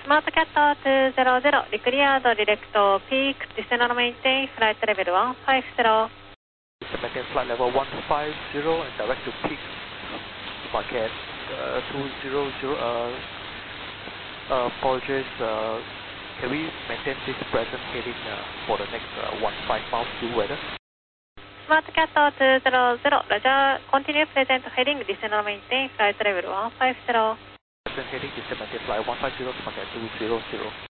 Smart Cat 200, declared direct peak, descend and maintain flight level 150. Maintain flight level 150 and direct to peak. Smart Cat 200, apologies, can we maintain this present heading for the next 15 miles due weather? Smart Cat 200, Roger, continue present heading, descend and maintain flight level 150. Present heading, descend maintain flight 150, Smart Cat 200.